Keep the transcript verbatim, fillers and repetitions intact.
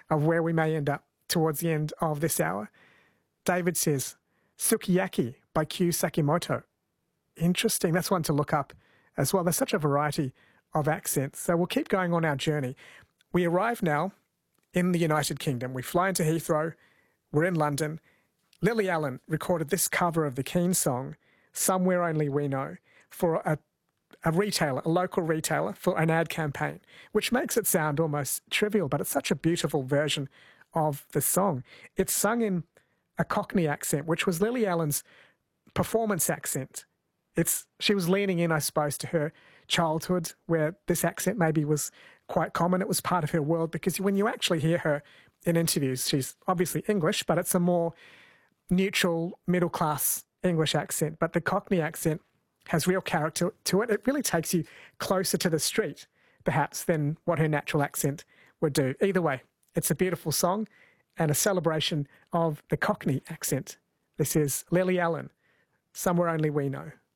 of where we may end up towards the end of this hour. David says, Sukiyaki by Kyu Sakimoto. Interesting. That's one to look up as well. There's such a variety of accents. So we'll keep going on our journey. We arrive now in the United Kingdom. We fly into Heathrow. We're in London. Lily Allen recorded this cover of the Keane song, Somewhere Only We Know, for a, a retailer, a local retailer, for an ad campaign, which makes it sound almost trivial, but it's such a beautiful version of the song. It's sung in a Cockney accent, which was Lily Allen's performance accent. It's she was leaning in, I suppose, to her childhood, where this accent maybe was quite common. It was part of her world, because when you actually hear her in interviews, she's obviously English, but it's a more neutral, middle-class English accent. But the Cockney accent has real character to it. It really takes you closer to the street, perhaps, than what her natural accent would do. Either way, it's a beautiful song and a celebration of the Cockney accent. This is Lily Allen, Somewhere Only We Know.